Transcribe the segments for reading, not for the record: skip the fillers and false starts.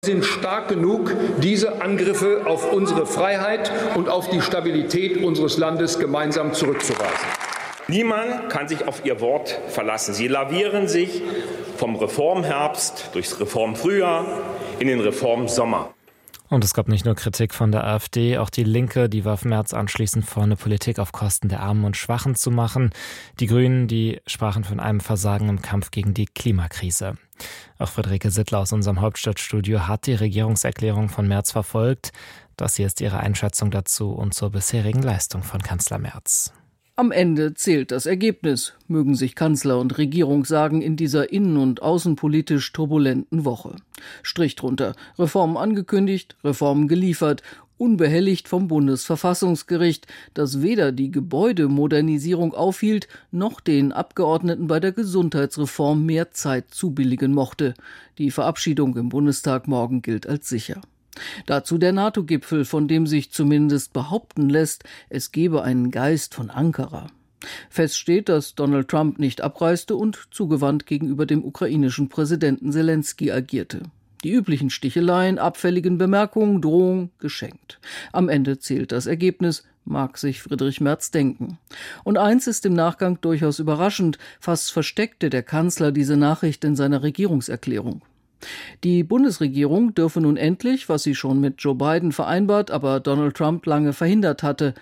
Sind stark genug, diese Angriffe auf unsere Freiheit und auf die Stabilität unseres Landes gemeinsam zurückzuweisen. Niemand kann sich auf ihr Wort verlassen. Sie lavieren sich vom Reformherbst durchs Reformfrühjahr in den Reformsommer. Und es gab nicht nur Kritik von der AfD, auch die Linke, die warf Merz anschließend vor, eine Politik auf Kosten der Armen und Schwachen zu machen. Die Grünen, die sprachen von einem Versagen im Kampf gegen die Klimakrise. Auch Friederike Sittler aus unserem Hauptstadtstudio hat die Regierungserklärung von Merz verfolgt. Das hier ist ihre Einschätzung dazu und zur bisherigen Leistung von Kanzler Merz. Am Ende zählt das Ergebnis, mögen sich Kanzler und Regierung sagen in dieser innen- und außenpolitisch turbulenten Woche. Strich drunter, Reformen angekündigt, Reformen geliefert, unbehelligt vom Bundesverfassungsgericht, das weder die Gebäudemodernisierung aufhielt, noch den Abgeordneten bei der Gesundheitsreform mehr Zeit zubilligen mochte. Die Verabschiedung im Bundestag morgen gilt als sicher. Dazu der NATO-Gipfel, von dem sich zumindest behaupten lässt, es gebe einen Geist von Ankara. Fest steht, dass Donald Trump nicht abreiste und zugewandt gegenüber dem ukrainischen Präsidenten Selenskyj agierte. Die üblichen Sticheleien, abfälligen Bemerkungen, Drohungen geschenkt. Am Ende zählt das Ergebnis, mag sich Friedrich Merz denken. Und eins ist im Nachgang durchaus überraschend, fast versteckte der Kanzler diese Nachricht in seiner Regierungserklärung. Die Bundesregierung dürfe nun endlich, was sie schon mit Joe Biden vereinbart, aber Donald Trump lange verhindert hatte,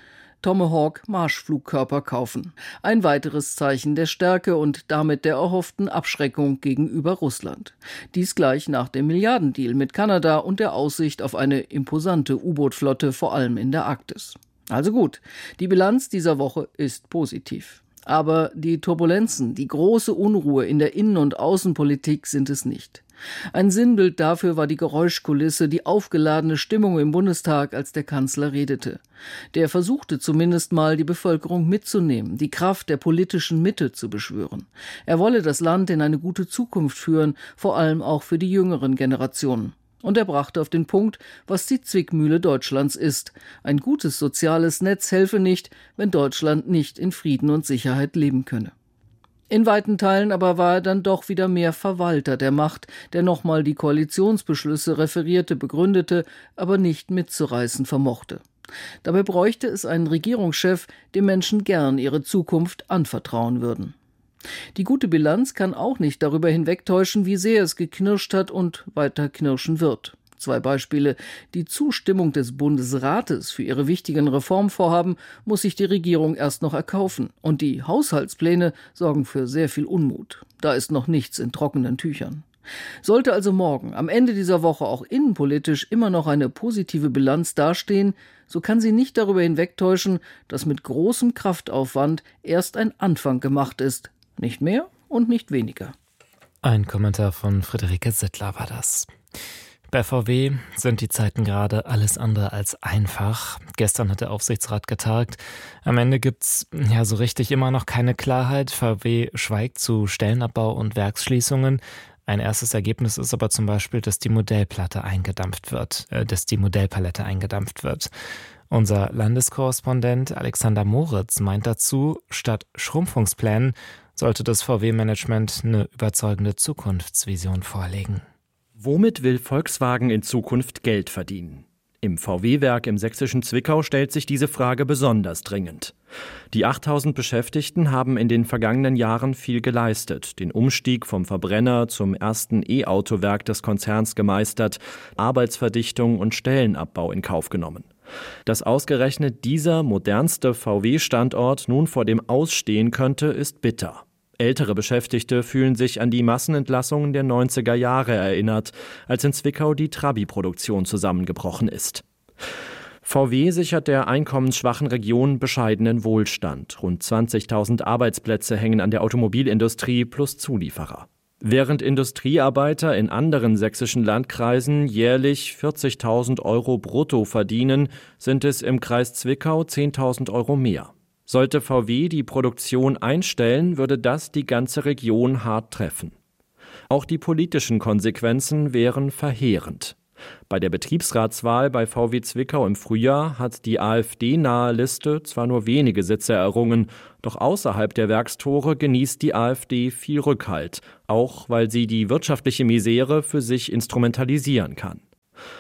Tomahawk-Marschflugkörper kaufen. Ein weiteres Zeichen der Stärke und damit der erhofften Abschreckung gegenüber Russland. Dies gleich nach dem Milliardendeal mit Kanada und der Aussicht auf eine imposante U-Boot-Flotte, vor allem in der Arktis. Also gut, die Bilanz dieser Woche ist positiv. Aber die Turbulenzen, die große Unruhe in der Innen- und Außenpolitik sind es nicht. Ein Sinnbild dafür war die Geräuschkulisse, die aufgeladene Stimmung im Bundestag, als der Kanzler redete. Der versuchte zumindest mal, die Bevölkerung mitzunehmen, die Kraft der politischen Mitte zu beschwören. Er wolle das Land in eine gute Zukunft führen, vor allem auch für die jüngeren Generationen. Und er brachte auf den Punkt, was die Zwickmühle Deutschlands ist. Ein gutes soziales Netz helfe nicht, wenn Deutschland nicht in Frieden und Sicherheit leben könne. In weiten Teilen aber war er dann doch wieder mehr Verwalter der Macht, der nochmal die Koalitionsbeschlüsse referierte, begründete, aber nicht mitzureißen vermochte. Dabei bräuchte es einen Regierungschef, dem Menschen gern ihre Zukunft anvertrauen würden. Die gute Bilanz kann auch nicht darüber hinwegtäuschen, wie sehr es geknirscht hat und weiter knirschen wird. 2 Beispiele. Die Zustimmung des Bundesrates für ihre wichtigen Reformvorhaben muss sich die Regierung erst noch erkaufen. Und die Haushaltspläne sorgen für sehr viel Unmut. Da ist noch nichts in trockenen Tüchern. Sollte also morgen, am Ende dieser Woche, auch innenpolitisch immer noch eine positive Bilanz dastehen, so kann sie nicht darüber hinwegtäuschen, dass mit großem Kraftaufwand erst ein Anfang gemacht ist. Nicht mehr und nicht weniger. Ein Kommentar von Friederike Sittler war das. Bei VW sind die Zeiten gerade alles andere als einfach. Gestern hat der Aufsichtsrat getagt. Am Ende gibt's ja so richtig immer noch keine Klarheit. VW schweigt zu Stellenabbau und Werksschließungen. Ein erstes Ergebnis ist aber zum Beispiel, dass die Modellpalette eingedampft wird. Unser Landeskorrespondent Alexander Moritz meint dazu, statt Schrumpfungsplänen sollte das VW-Management eine überzeugende Zukunftsvision vorlegen. Womit will Volkswagen in Zukunft Geld verdienen? Im VW-Werk im sächsischen Zwickau stellt sich diese Frage besonders dringend. Die 8000 Beschäftigten haben in den vergangenen Jahren viel geleistet, den Umstieg vom Verbrenner zum ersten E-Auto-Werk des Konzerns gemeistert, Arbeitsverdichtung und Stellenabbau in Kauf genommen. Dass ausgerechnet dieser modernste VW-Standort nun vor dem Aus stehen könnte, ist bitter. Ältere Beschäftigte fühlen sich an die Massenentlassungen der 90er Jahre erinnert, als in Zwickau die Trabi-Produktion zusammengebrochen ist. VW sichert der einkommensschwachen Region bescheidenen Wohlstand. Rund 20.000 Arbeitsplätze hängen an der Automobilindustrie plus Zulieferer. Während Industriearbeiter in anderen sächsischen Landkreisen jährlich 40.000 Euro brutto verdienen, sind es im Kreis Zwickau 10.000 Euro mehr. Sollte VW die Produktion einstellen, würde das die ganze Region hart treffen. Auch die politischen Konsequenzen wären verheerend. Bei der Betriebsratswahl bei VW Zwickau im Frühjahr hat die AfD-nahe Liste zwar nur wenige Sitze errungen, doch außerhalb der Werkstore genießt die AfD viel Rückhalt, auch weil sie die wirtschaftliche Misere für sich instrumentalisieren kann.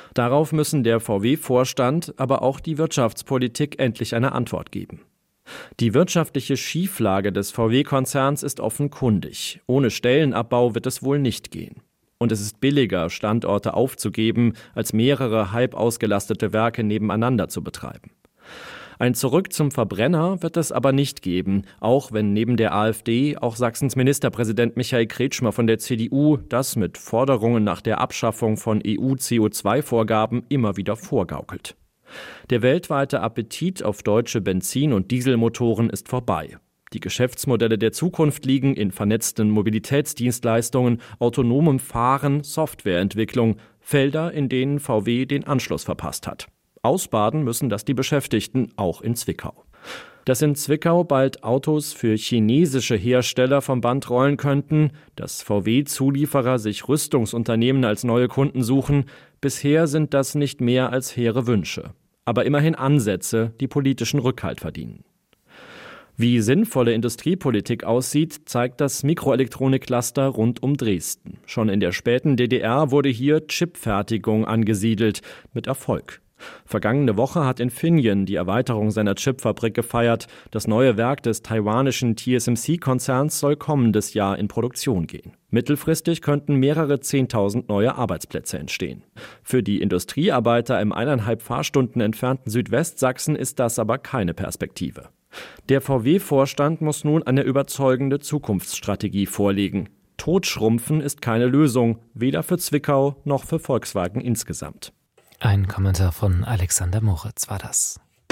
Darauf müssen der VW-Vorstand, aber auch die Wirtschaftspolitik endlich eine Antwort geben. Die wirtschaftliche Schieflage des VW-Konzerns ist offenkundig. Ohne Stellenabbau wird es wohl nicht gehen. Und es ist billiger, Standorte aufzugeben, als mehrere halb ausgelastete Werke nebeneinander zu betreiben. Ein Zurück zum Verbrenner wird es aber nicht geben, auch wenn neben der AfD auch Sachsens Ministerpräsident Michael Kretschmer von der CDU das mit Forderungen nach der Abschaffung von EU-CO2-Vorgaben immer wieder vorgaukelt. Der weltweite Appetit auf deutsche Benzin- und Dieselmotoren ist vorbei. Die Geschäftsmodelle der Zukunft liegen in vernetzten Mobilitätsdienstleistungen, autonomem Fahren, Softwareentwicklung, Felder, in denen VW den Anschluss verpasst hat. Ausbaden müssen das die Beschäftigten auch in Zwickau. Dass in Zwickau bald Autos für chinesische Hersteller vom Band rollen könnten, dass VW-Zulieferer sich Rüstungsunternehmen als neue Kunden suchen, bisher sind das nicht mehr als hehre Wünsche. Aber immerhin Ansätze, die politischen Rückhalt verdienen. Wie sinnvolle Industriepolitik aussieht, zeigt das Mikroelektronik-Cluster rund um Dresden. Schon in der späten DDR wurde hier Chipfertigung angesiedelt, mit Erfolg. Vergangene Woche hat Infineon die Erweiterung seiner Chipfabrik gefeiert. Das neue Werk des taiwanischen TSMC-Konzerns soll kommendes Jahr in Produktion gehen. Mittelfristig könnten mehrere 10.000 neue Arbeitsplätze entstehen. Für die Industriearbeiter im 1,5 Fahrstunden entfernten Südwestsachsen ist das aber keine Perspektive. Der VW-Vorstand muss nun eine überzeugende Zukunftsstrategie vorlegen. Totschrumpfen ist keine Lösung, weder für Zwickau noch für Volkswagen insgesamt. Ein Kommentar von Alexander Moritz war das.